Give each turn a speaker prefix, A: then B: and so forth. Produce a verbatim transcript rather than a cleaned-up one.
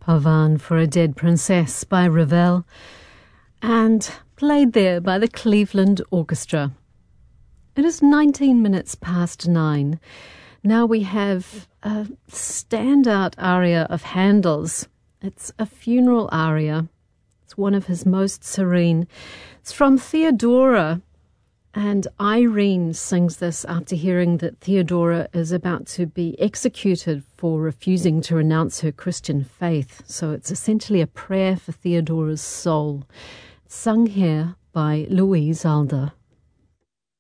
A: Pavan for a Dead Princess by Ravel, and played there by the Cleveland Orchestra. It is nineteen minutes past nine. Now we have a standout aria of Handel's. It's a funeral aria. It's one of his most serene. It's from Theodora, and Irene sings this after hearing that Theodora is about to be executed for refusing to renounce her Christian faith. So it's essentially a prayer for Theodora's soul. It's sung here by Louise Alder.